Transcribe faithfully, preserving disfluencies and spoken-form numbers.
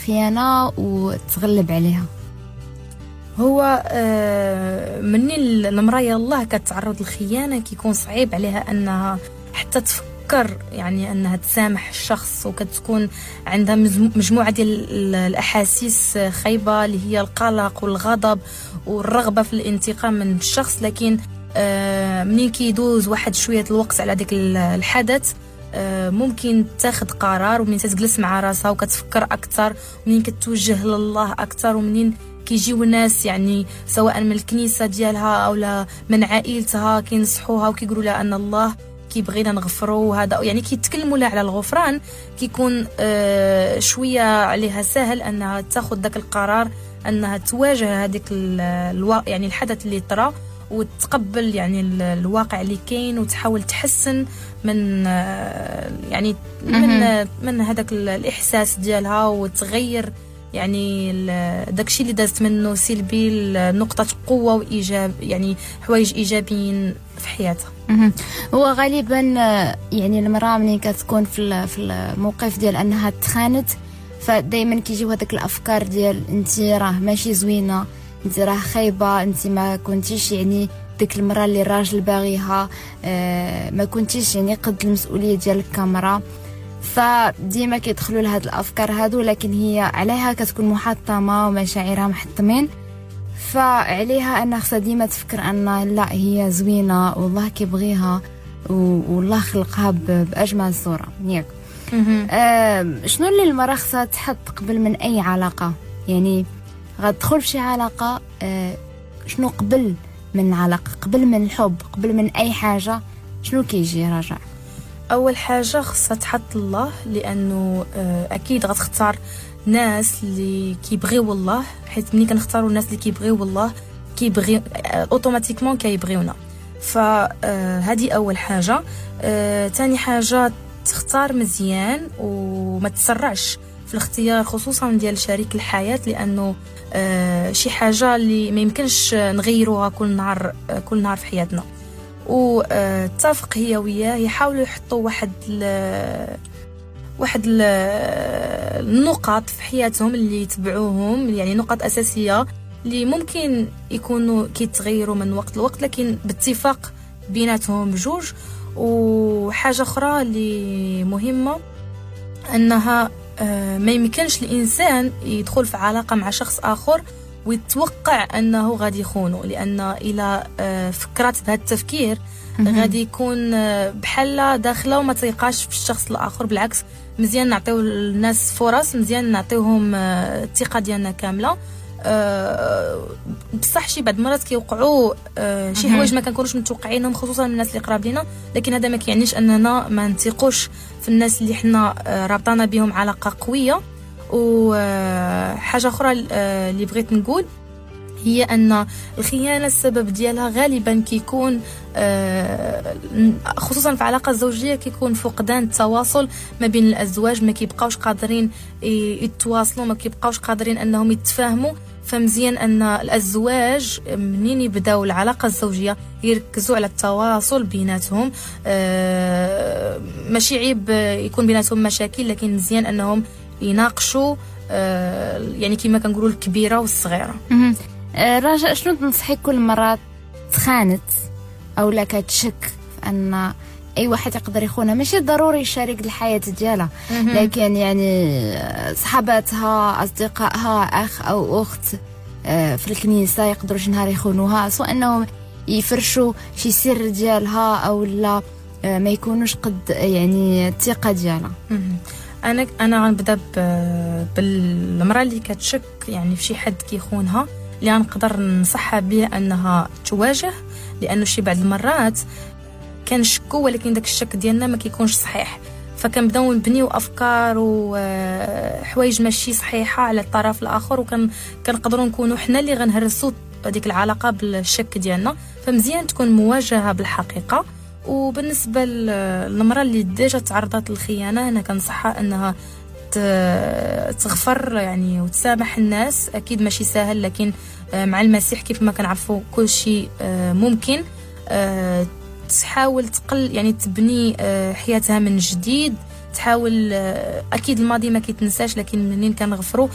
خيانة وتغلب عليها؟ هو آه مني المرأة يالله كتعرض للخيانة كيكون صعيب عليها أنها حتى تفكر يعني أنها تسامح الشخص، وكتكون عندها مجموعة ديال الأحاسيس خايبة اللي هي القلق والغضب والرغبة في الانتقام من الشخص. لكن آه منين كيدوز واحد شوية الوقت على ديك الحدث آه ممكن تاخد قرار، ومنين تجلس مع راسها وكتفكر أكثر، ومنين كتوجه لله أكثر، ومنين كيجيو ناس يعني سواء من الكنيسة ديالها أو من عائلتها كينصحوها وكيقولوا لها أن الله كيبغينا نغفروا، وهذا يعني كيتكلموا لها على الغفران، كيكون آه شوية عليها سهل أنها تاخد داك القرار أنها تواجه هذيك الوا... يعني الحدث اللي طرا، وتقبل يعني الواقع اللي كاين، وتحاول تحسن من آه يعني من من هذاك الإحساس ديالها، وتغير يعني داكشي اللي دازت منه سلبي لنقطة قوة وإيجاب، يعني حوايج إيجابيين في حياتها. هو غالبا يعني المرأة ملي كتكون في في الموقف ديال أنها تخانت، فدايما كيجيو هذاك الأفكار ديال انت راه ماشي زوينة، انت راه خايبة، انت ما كنتيش يعني ديك المرأة اللي الراجل باغيها، ما كنتيش يعني قد المسؤولية ديالك كامرأة. فديما كيدخلوا لهاد الافكار هادو، لكن هي عليها كتكون محطمه ومشاعرها محطمين، فعليها انها خصها ديما تفكر ان لا هي زوينه والله كيبغيها والله خلقها باجمل صوره ياك. آه شنو اللي المراه خصها تحط قبل من اي علاقه؟ يعني غتدخل في شي علاقه، آه شنو قبل من العلاقه، قبل من الحب، قبل من اي حاجه، شنو كيجي راجع؟ اول حاجه خصها تحط الله، لانه اكيد غتختار ناس اللي كيبغيو الله، حيت ملي كنختاروا الناس اللي كيبغيو الله كيبغي اوتوماتيكمون كيبغيونا. فهذه اول حاجه. ثاني حاجه تختار مزيان وما تسرعش في الاختيار، خصوصا ديال شريك الحياه، لانه شي حاجه اللي ما يمكنش نغيروها كل نهار كل نهار في حياتنا. واتفق هي وياه يحاولوا يحطوا واحد ل... واحد ل... النقاط في حياتهم اللي يتبعوهم، يعني نقاط أساسية اللي ممكن يكونوا كيتغيروا من وقت لوقت، لكن باتفاق بيناتهم بجوج. وحاجة أخرى اللي مهمة أنها ما يمكنش الإنسان يدخل في علاقة مع شخص آخر ويتوقع أنه غادي يخونه، لأن إلى فكرت بهذا التفكير غادي يكون بحال داخله وما تيقاش في الشخص الآخر. بالعكس، مزيان نعطيو الناس فرص، مزيان نعطيوهم الثقة ديالنا كاملة. بصح شي بعض المرات كيوقعوا شي حوايج ما كنكونوش متوقعينهم، خصوصا من الناس اللي قراب لينا، لكن هذا ما كيعنيش أننا ما نثقوش في الناس اللي حنا رابطانا بهم علاقة قوية. وحاجة أخرى اللي بغيت نقول هي أن الخيانة السبب ديالها غالبا كيكون خصوصا في علاقة زوجية كيكون فقدان التواصل ما بين الأزواج، ما كيبقاوش قادرين يتواصلوا، ما كيبقاوش قادرين أنهم يتفاهموا. فمزيان أن الأزواج منين يبداو العلاقة الزوجية يركزوا على التواصل بيناتهم. ماشي عيب يكون بيناتهم مشاكل، لكن مزيان أنهم يناقشوا يعني كما كنقولوا الكبيرة والصغيرة. راجع شنو تنصحي كل مرة تخانت أو لا كتشك أن أي واحد يقدر يخونها؟ ماشي ضروري شريك الحياة ديالها، لكن يعني صحاباتها، أصدقائها، أخ أو أخت في الكنيسة يقدروا شي نهار يخونوها، سواء أنهم يفرشوا شي سر ديالها أو لا ما يكونوش قد يعني الثقة ديالها. انا انا غنبدا بالمراه اللي كتشك يعني في شي حد كيخونها، اللي غنقدر نصحها به انها تواجه، لانه شي بعض المرات كنشكوا ولكن داك الشك ديالنا ما كيكونش صحيح، فكنبداو نبنيو افكار وحوايج ماشي صحيحه على الطرف الاخر، وكن كنقدروا نكونوا حنا اللي غنهرسوا هذيك العلاقه بالشك ديالنا. فمزيان تكون مواجهه بالحقيقه. وبالنسبه للمراه اللي ديجا تعرضت للخيانه، انا كنصحها انها تغفر يعني وتسامح الناس. اكيد ماشي سهل، لكن مع المسيح كيف ما كنعرفوا كل شيء ممكن. تحاول تقل يعني تبني حياتها من جديد، تحاول. اكيد الماضي ما كيتنساش، لكن منين كنغفروا